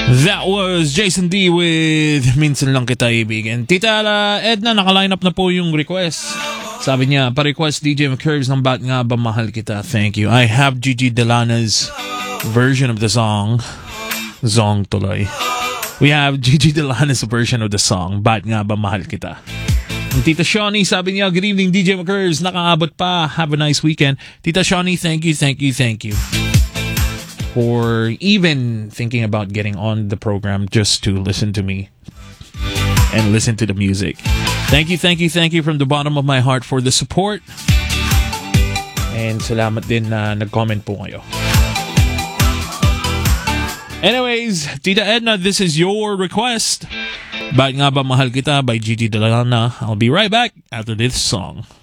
That was Jason D with Minsan Lang Kita Ibigan. Tita Edna, naka-line up na po yung request. Sabi niya, pa-request DJ McCurves ng Ba't Nga Ba Mahal Kita. Thank you. I have Gigi Delana's version of the song. Zong tuloy. We have Gigi Delana's version of the song, Ba't Nga Ba Mahal Kita. And Tita Shawnee, sabi niya, good evening DJ McCurves. Nakaabot pa. Have a nice weekend. Tita Shawnee, thank you for even thinking about getting on the program just to listen to me and listen to the music. Thank you from the bottom of my heart for the support. And salamat din na nag-comment po kayo. Anyways, Tita Edna, this is your request. Ba't Nga Ba Mahal Kita by Gigi Delana. I'll be right back after this song.